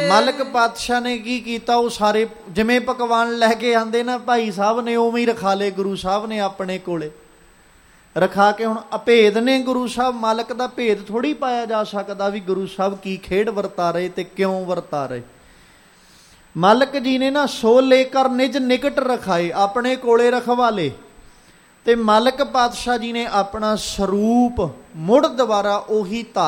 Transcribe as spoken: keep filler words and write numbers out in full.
ਮਲਕ ਪਾਤਸ਼ਾਹ ਨੇ ਕੀ ਕੀਤਾ, ਉਹ ਸਾਰੇ ਜਿਵੇਂ ਪਕਵਾਨ ਲੈ ਕੇ ਆਂਦੇ ਨਾ ਭਾਈ ਸਾਹਿਬ ਨੇ, ਉਵੇਂ ਹੀ ਰਖਾ ਲਏ ਗੁਰੂ ਸਾਹਿਬ ਨੇ ਆਪਣੇ ਕੋਲੇ ਰਖਾ ਕੇ। ਹੁਣ ਅਭੇਦ ਨੇ ਗੁਰੂ ਸਾਹਿਬ, ਮਲਕ ਦਾ ਭੇਦ ਥੋੜ੍ਹੀ ਪਾਇਆ ਜਾ ਸਕਦਾ ਵੀ ਗੁਰੂ ਸਾਹਿਬ ਕੀ ਖੇਡ ਵਰਤਾ ਰਹੇ ਤੇ ਕਿਉਂ ਵਰਤਾ ਰਹੇ। ਮਲਕ ਜੀ ਨੇ ਨਾ ਸੋ ਲੇਕਰ ਨਿਜ ਨਿਕਟ ਰਖਾਏ, ਆਪਣੇ ਕੋਲੇ ਰਖਵਾਲੇ। ਤੇ ਮਲਕ ਪਾਤਸ਼ਾਹ ਜੀ ਨੇ ਆਪਣਾ ਸਰੂਪ ਮੁੜ ਦੁਬਾਰਾ ਉਹੀ ਧਾਰ